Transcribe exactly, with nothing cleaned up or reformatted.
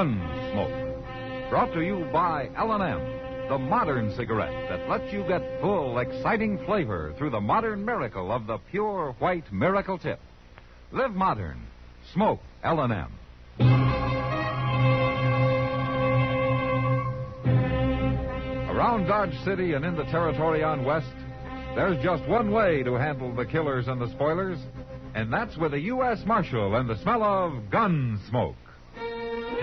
Gunsmoke. Brought to you by L and M, the modern cigarette that lets you get full, exciting flavor through the modern miracle of the pure white miracle tip. Live modern. Smoke L and M. Around Dodge City and in the territory on West, there's just one way to handle the killers and the spoilers, and that's with a U S Marshal and the smell of gun smoke.